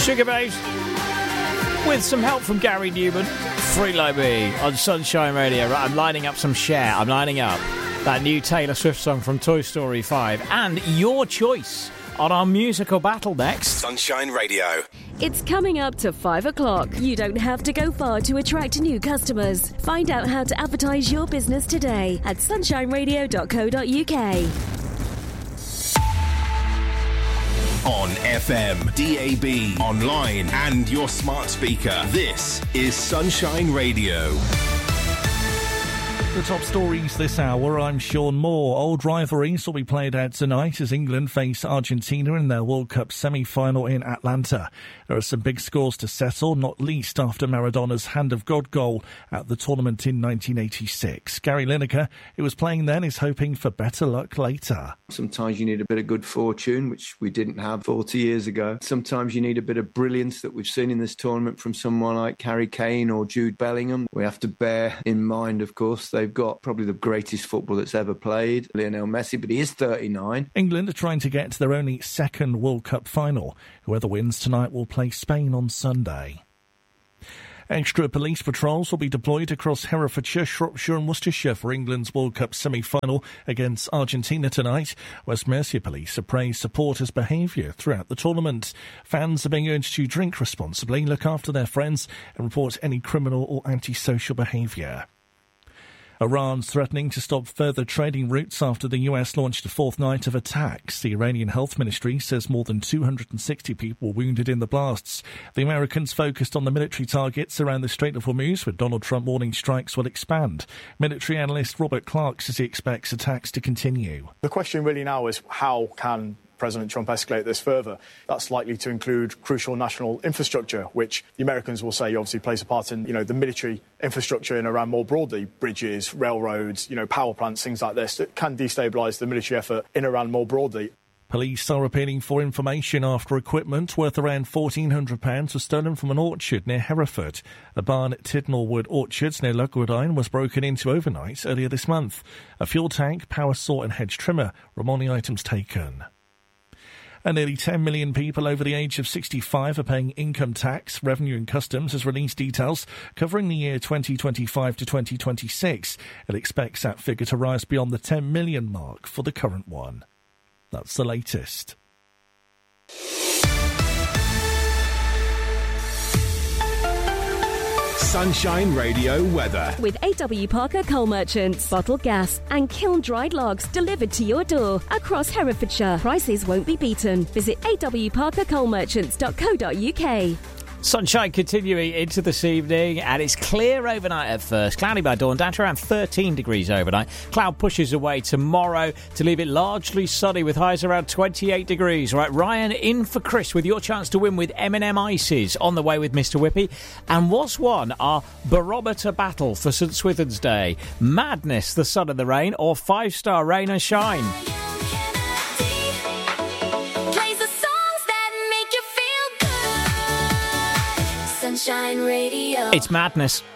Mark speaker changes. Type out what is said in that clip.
Speaker 1: Sugar Babes, with some help from Gary Newman. Freelo Me on Sunshine Radio. Right, I'm lining up some Cher. I'm lining up that new Taylor Swift song from Toy Story 5. And your choice on our musical battle next.
Speaker 2: Sunshine Radio.
Speaker 3: It's coming up to 5 o'clock. You don't have to go far to attract new customers. Find out how to advertise your business today at sunshineradio.co.uk.
Speaker 2: On FM, DAB, online and your smart speaker. This is Sunshine Radio.
Speaker 4: The top stories this hour, I'm Sean Moore. Old rivalries will be played out tonight as England face Argentina in their World Cup semi-final in Atlanta. There are some big scores to settle, not least after Maradona's Hand of God goal at the tournament in 1986. Gary Lineker, who was playing then, is hoping for better luck later.
Speaker 5: Sometimes you need a bit of good fortune, which we didn't have 40 years ago. Sometimes you need a bit of brilliance that we've seen in this tournament from someone like Harry Kane or Jude Bellingham. We have to bear in mind, of course, they've got probably the greatest football that's ever played, Lionel Messi, but he is 39.
Speaker 4: England are trying to get to their only second World Cup final. Whoever wins tonight will play Spain on Sunday. Extra police patrols will be deployed across Herefordshire, Shropshire and Worcestershire for England's World Cup semi-final against Argentina tonight. West Mercia Police have praised supporters' behaviour throughout the tournament. Fans are being urged to drink responsibly, look after their friends and report any criminal or antisocial behaviour. Iran's threatening to stop further trading routes after the US launched a fourth night of attacks. The Iranian Health Ministry says more than 260 people were wounded in the blasts. The Americans focused on the military targets around the Strait of Hormuz, with Donald Trump warning strikes will expand. Military analyst Robert Clark says he expects attacks to continue.
Speaker 6: The question really now is how can President Trump escalate this further? That's likely to include crucial national infrastructure, which the Americans will say obviously plays a part in, the military infrastructure in Iran more broadly, bridges, railroads, power plants, things like this, that can destabilise the military effort in Iran more broadly.
Speaker 4: Police are appealing for information after equipment worth around £1,400 was stolen from an orchard near Hereford. A barn at Tidnallwood Orchards near Lugwardine was broken into overnight earlier this month. A fuel tank, power saw and hedge trimmer were among the items taken. And nearly 10 million people over the age of 65 are paying income tax. Revenue and Customs has released details covering the year 2025 to 2026. It expects that figure to rise beyond the 10 million mark for the current one. That's the latest.
Speaker 2: Sunshine Radio weather.
Speaker 3: With AW Parker Coal Merchants, bottled gas and kiln-dried logs delivered to your door across Herefordshire. Prices won't be beaten. Visit awparkercoalmerchants.co.uk.
Speaker 1: Sunshine continuing into this evening, and it's clear overnight at first. Cloudy by dawn, down to around 13 degrees overnight. Cloud pushes away tomorrow to leave it largely sunny with highs around 28 degrees. Right, Ryan in for Chris with your chance to win with M&M Ices on the way with Mr. Whippy. And what's won our barometer battle for St. Swithin's Day? Madness, the sun and the rain, or 5-star rain and shine?
Speaker 7: Sunshine Radio.
Speaker 1: It's Madness.